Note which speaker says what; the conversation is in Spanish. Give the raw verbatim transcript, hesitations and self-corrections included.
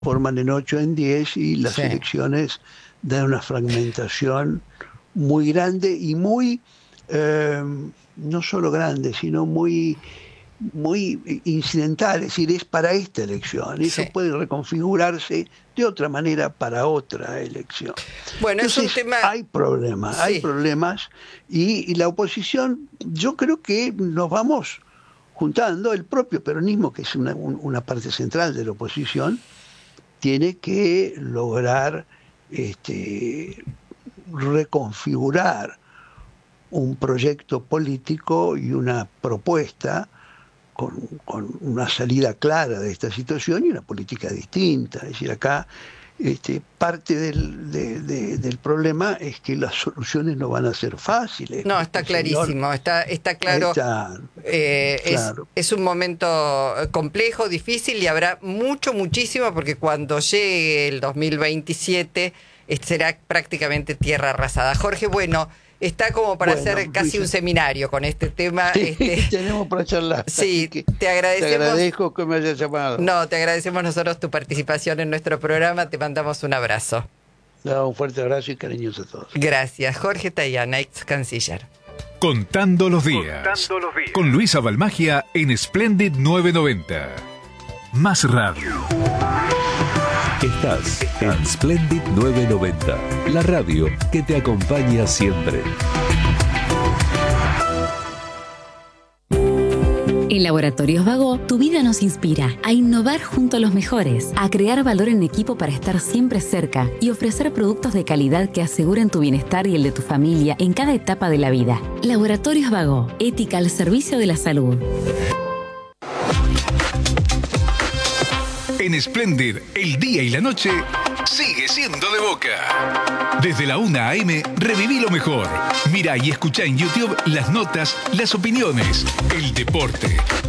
Speaker 1: forman en ocho, en diez, y las
Speaker 2: Sí.
Speaker 1: elecciones dan una fragmentación muy grande y muy, eh, no solo grande, sino muy, muy incidental, es decir, es para esta elección, y eso
Speaker 2: Sí.
Speaker 1: puede reconfigurarse de otra manera para otra elección.
Speaker 2: Bueno, es un
Speaker 1: Entonces,
Speaker 2: tema...
Speaker 1: hay problemas, hay
Speaker 2: Sí.
Speaker 1: problemas, y, y la oposición, yo creo que nos vamos juntando, el propio peronismo, que es una, un- una parte central de la oposición, tiene que lograr este, reconfigurar un proyecto político y una propuesta con, con una salida clara de esta situación y una política distinta. Es decir, acá este, parte del, de- de- del problema es que las soluciones no van a ser fáciles,
Speaker 2: No,
Speaker 1: porque
Speaker 2: está
Speaker 1: el señor
Speaker 2: clarísimo, está, está claro.
Speaker 1: está,
Speaker 2: Eh, es,
Speaker 1: claro.
Speaker 2: es un momento complejo, difícil, y habrá mucho, muchísimo, porque cuando llegue el dos mil veintisiete eh, será prácticamente tierra arrasada. Jorge, bueno, está como para
Speaker 1: Bueno,
Speaker 2: hacer casi
Speaker 1: Luisa,
Speaker 2: un seminario con este tema.
Speaker 1: sí,
Speaker 2: Este,
Speaker 1: tenemos para charlar, así
Speaker 2: sí,
Speaker 1: que
Speaker 2: te
Speaker 1: te
Speaker 2: agradecemos.
Speaker 1: agradezco que me hayas llamado.
Speaker 2: No, te agradecemos nosotros tu participación en nuestro programa, te mandamos un abrazo.
Speaker 1: Da un fuerte abrazo y cariños a todos.
Speaker 2: Gracias. Jorge Tayana, ex canciller.
Speaker 3: Contando los días.
Speaker 4: Contando los días.
Speaker 3: Con Luisa Balmagia en Splendid novecientos noventa. Más radio.
Speaker 5: Estás en Splendid novecientos noventa, la radio que te acompaña siempre.
Speaker 6: En Laboratorios Vago, tu vida nos inspira a innovar junto a los mejores, a crear valor en equipo para estar siempre cerca y ofrecer productos de calidad que aseguren tu bienestar y el de tu familia en cada etapa de la vida. Laboratorios Vago, ética al servicio de la salud.
Speaker 3: En Splendid, el día y la noche sigue siendo de Boca. Desde la una a eme, reviví lo mejor. Mira y escucha en YouTube las notas, las opiniones, el deporte,